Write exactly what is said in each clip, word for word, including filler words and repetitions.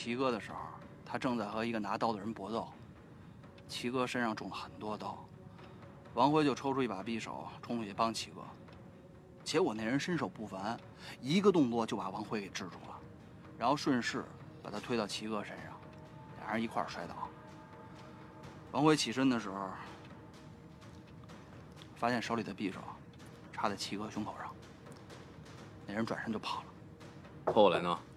齐哥的时候，他正在和一个拿刀的人搏斗。齐哥身上中了很多刀，王辉就抽出一把匕首冲出去帮齐哥。结果那人身手不凡，一个动作就把王辉给制住了，然后顺势把他推到齐哥身上，俩人一块儿摔倒。王辉起身的时候，发现手里的匕首插在齐哥胸口上，那人转身就跑了。 后来呢？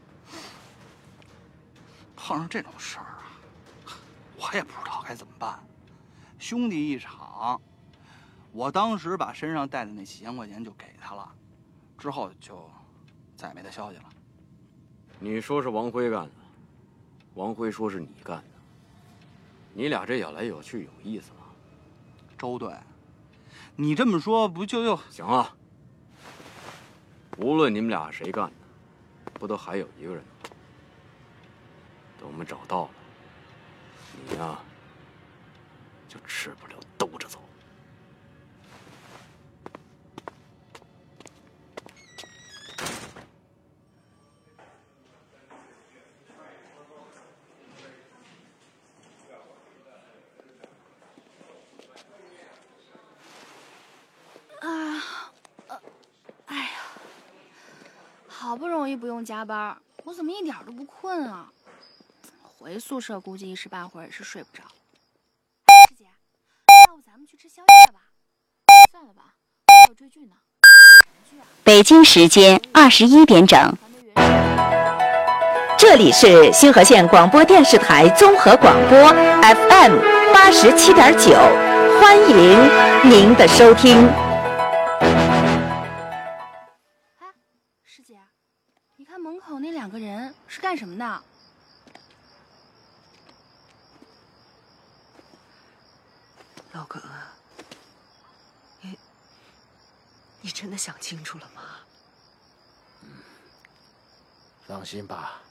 碰上这种事儿啊，我也不知道该怎么办。兄弟一场，我当时把身上带的那几千块钱就给他了，之后就再也没他消息了。 你说是王辉干的，王辉说是你干的，你俩这咬来咬去有意思吗？ 周队，你这么说不就又…… 行啊，无论你们俩谁干的，不都还有一个人吗？等我们找到了，你呀，就吃不了兜着走。 啊，呃，哎呀，好不容易不用加班，我怎么一点都不困啊？回宿舍估计一时半会儿也是睡不着。师姐，要不咱们去吃宵夜吧？算了吧，还有追剧呢。 北京时间二十一点整。这里是星河县广播电视台综合广播 F M 八十七点九，欢迎您的收听。 哎，师姐，你看门口那两个人是干什么的？ 老耿，你你真的想清楚了吗？ 嗯，放心吧，